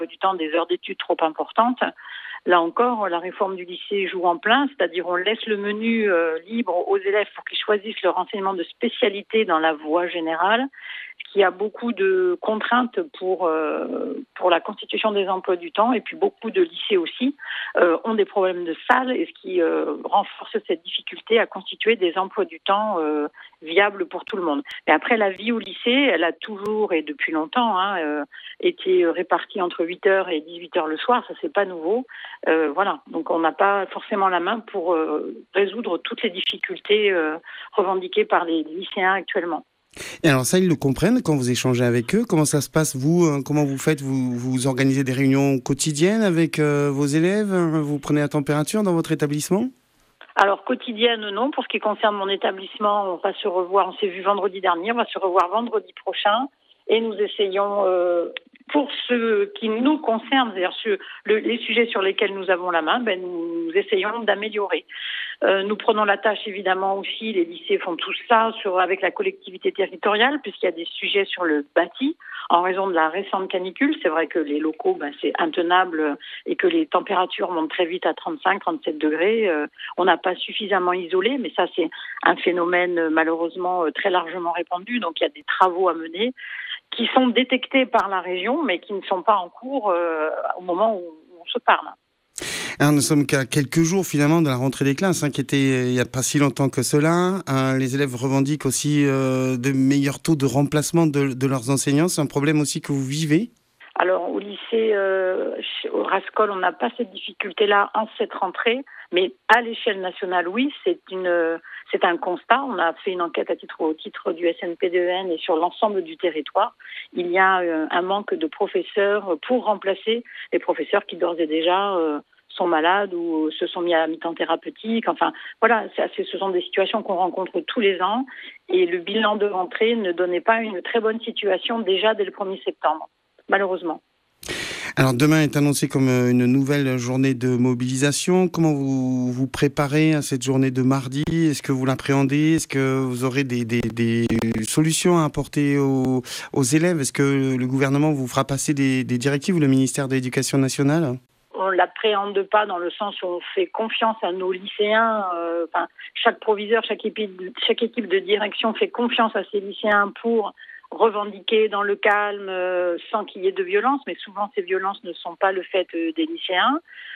du temps des heures d'études trop importantes. Là encore, la réforme du lycée joue en plein, c'est-à-dire on laisse le menu libre aux élèves pour qu'ils choisissent leur enseignement de spécialité dans la voie générale, ce qui a beaucoup de contraintes pour la constitution des emplois du temps, et puis beaucoup de lycées aussi ont des problèmes de salles, et ce qui renforce cette difficulté à constituer des emplois du temps viables pour tout le monde. Mais après, la vie au lycée, elle a toujours et depuis longtemps été répartie entre 8h et 18h le soir, ça c'est pas nouveau. Voilà, donc on n'a pas forcément la main pour résoudre toutes les difficultés revendiquées par les lycéens actuellement. Et alors ça, ils le comprennent quand vous échangez avec eux. Comment ça se passe, vous? Comment vous faites? Vous organisez des réunions quotidiennes avec vos élèves? Vous prenez la température dans votre établissement? Alors, quotidienne, non. Pour ce qui concerne mon établissement, on va se revoir. On s'est vu vendredi dernier. On va se revoir vendredi prochain. Et nous essayons, pour ce qui nous concerne, c'est-à-dire les sujets sur lesquels nous avons la main, nous essayons d'améliorer. Nous prenons la tâche, évidemment, aussi, les lycées font tout ça avec la collectivité territoriale, puisqu'il y a des sujets sur le bâti. En raison de la récente canicule, c'est vrai que les locaux, c'est intenable et que les températures montent très vite à 35-37 degrés. On n'a pas suffisamment isolé, mais ça, c'est un phénomène malheureusement très largement répandu. Donc, il y a des travaux à mener qui sont détectés par la région, mais qui ne sont pas en cours au moment où on se parle. Alors, nous sommes qu'à quelques jours finalement de la rentrée des classes, qui était il n'y a pas si longtemps que cela. Les élèves revendiquent aussi de meilleurs taux de remplacement de leurs enseignants. C'est un problème aussi que vous vivez? Alors au lycée, au Rascol, on n'a pas cette difficulté-là en cette rentrée, mais à l'échelle nationale, oui, c'est un constat. On a fait une enquête au titre du SNPDEN et sur l'ensemble du territoire. Il y a un manque de professeurs pour remplacer les professeurs qui d'ores et déjà sont malades ou se sont mis à mi-temps thérapeutique. Enfin, voilà, ce sont des situations qu'on rencontre tous les ans et le bilan de rentrée ne donnait pas une très bonne situation déjà dès le 1er septembre, malheureusement. Alors demain est annoncé comme une nouvelle journée de mobilisation. Comment vous vous préparez à cette journée de mardi? Est-ce que vous l'appréhendez? Est-ce que vous aurez des solutions à apporter aux élèves? Est-ce que le gouvernement vous fera passer des directives ou le ministère de l'Éducation nationale? On l'appréhende pas dans le sens où on fait confiance à nos lycéens. Chaque proviseur, chaque équipe de direction fait confiance à ses lycéens pour revendiquer dans le calme sans qu'il y ait de violence, mais souvent ces violences ne sont pas le fait des lycéens.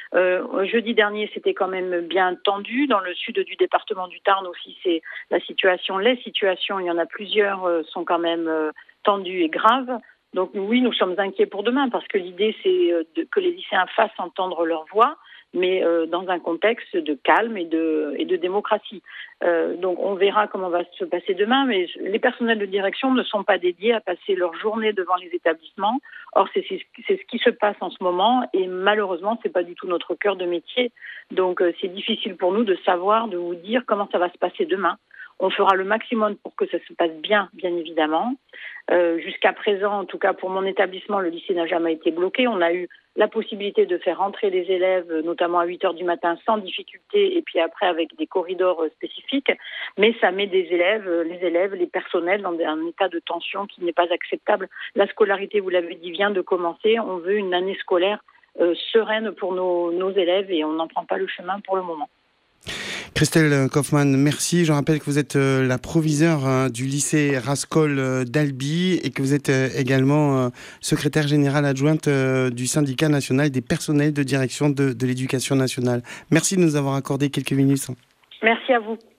Jeudi dernier, c'était quand même bien tendu. Dans le sud du département du Tarn aussi, c'est les situations, il y en a plusieurs, sont quand même tendues et graves. Donc oui, nous sommes inquiets pour demain parce que l'idée, c'est que les lycéens fassent entendre leur voix, mais dans un contexte de calme et de démocratie. Donc on verra comment va se passer demain, mais les personnels de direction ne sont pas dédiés à passer leur journée devant les établissements. Or, c'est ce qui se passe en ce moment et malheureusement, c'est pas du tout notre cœur de métier. Donc c'est difficile pour nous de savoir, de vous dire comment ça va se passer demain. On fera le maximum pour que ça se passe bien évidemment. Jusqu'à présent, en tout cas pour mon établissement, le lycée n'a jamais été bloqué. On a eu la possibilité de faire rentrer les élèves, notamment à 8h du matin, sans difficulté, et puis après avec des corridors spécifiques. Mais ça met les élèves, les personnels dans un état de tension qui n'est pas acceptable. La scolarité, vous l'avez dit, vient de commencer. On veut une année scolaire sereine pour nos élèves et on n'en prend pas le chemin pour le moment. Christelle Kaufmann, merci. Je rappelle que vous êtes la proviseure du lycée Rascol d'Albi et que vous êtes également secrétaire générale adjointe du syndicat national des personnels de direction de l'éducation nationale. Merci de nous avoir accordé quelques minutes. Merci à vous.